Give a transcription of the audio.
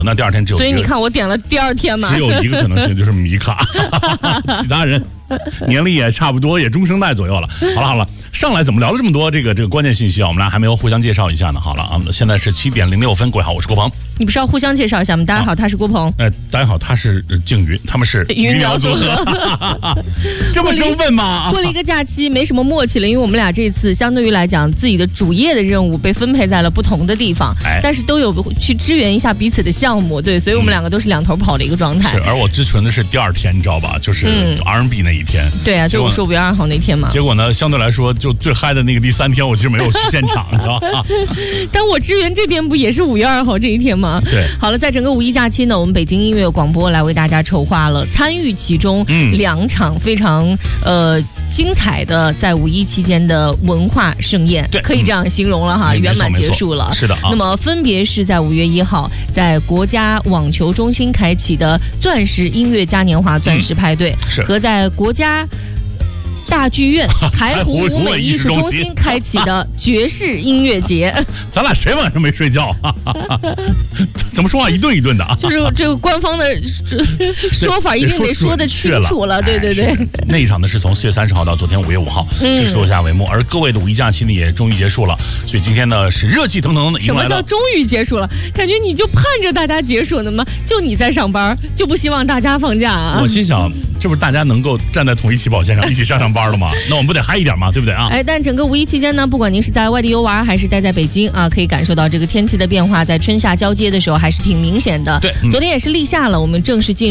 那第二天只有所以你看我点了第二天嘛， 只有一个可能性就是米卡，其他人年龄也差不多，也中生代左右了。好了，上来怎么聊了这么多这个关键信息啊？我们俩还没有互相介绍一下呢。好了啊，现在是7点06分，各位好，我是郭鹏。 你不是要互相介绍一下吗？大家好，他是郭鹏。 大家好，他是静云，他们是云鸟组合。 这么生分吗？ 过了一个假期，没什么默契了，因为我们俩这次相对于来讲，自己的主业的任务被分配在了不同的地方，但是都有去支援一下彼此的项目，对，所以我们两个都是两头跑的一个状态。 是，而我支存的是第二天，你知道吧？就是 R&B 那一天。 对啊，就我说5月2号那天嘛。 结果呢，相对来说，就最嗨的那个第3天，我其实没有去现场，你知道吧？ 但我支援这边不也是5月2号这一天吗？ 对。 好了，在整个5一假期呢，我们北京音乐广播来为大家筹划了参与其中2场非常精彩的在5一期间的文化盛宴，可以这样形容了哈，圆满结束了。 是的啊。 那么分别是在5月1号，在国家网球中心开启的钻石音乐嘉年华钻石派对，和在国家大剧院台湖舞美艺术中心开启的爵士音乐节。 咱俩谁晚上没睡觉？怎么说话一顿一顿的啊？ 就是这个官方的说法一定得说得清楚了，对。 那一场呢是从4月30号到昨天5月5号，正式落下帷幕。而各位的5一假期呢也终于结束了，所以今天呢是热气腾腾的。 什么叫终于结束了？感觉你就盼着大家结束呢吗？就你在上班，就不希望大家放假啊？ 我心想，这不是大家能够站在同一起跑线上一起上班了吗？那我们不得嗨一点吗？对不对啊？ 但整个5一期间呢，不管您是在外地游玩，还是待在北京啊，可以感受到这个天气的变化，在春夏交接的时候还是挺明显的。 对， 昨天也是立夏了，我们正式进